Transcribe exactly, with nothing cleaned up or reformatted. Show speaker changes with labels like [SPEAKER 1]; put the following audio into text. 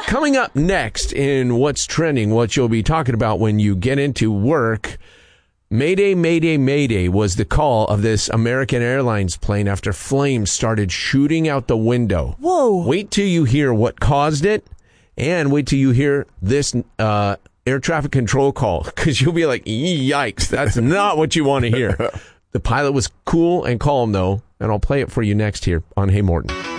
[SPEAKER 1] Coming up next in What's Trending, what you'll be talking about when you get into work, Mayday, Mayday, Mayday was the call of this American Airlines plane after flames started shooting out the window.
[SPEAKER 2] Whoa.
[SPEAKER 1] Wait till you hear what caused it, and wait till you hear this uh, air traffic control call, because you'll be like, yikes, that's not what you want to hear. The pilot was cool and calm, though, and I'll play it for you next here on Hey Morton.